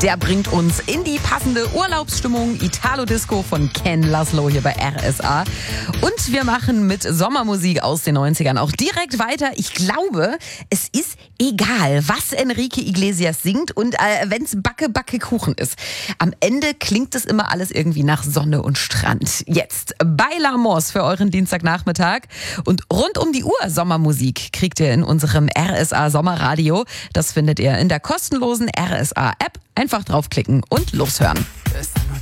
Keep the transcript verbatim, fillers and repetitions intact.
der bringt uns in die passende Urlaubsstimmung. Italo-Disco von Ken Laszlo hier bei R S A. Und wir machen mit Sommermusik aus den neunzigern auch direkt weiter. Ich glaube, es ist egal, was Enrique Iglesias singt und äh, wenn es Backe, Backe, Kuchen ist. Am Ende klingt es immer alles irgendwie nach Sonne und Strand. Jetzt Bailamos für euren Dienstagnachmittag. Und rund um die Uhr Sommermusik kriegt ihr in unserem R S A Sommerradio. Das findet ihr in der kostenlosen R S A App. Einfach draufklicken und loshören.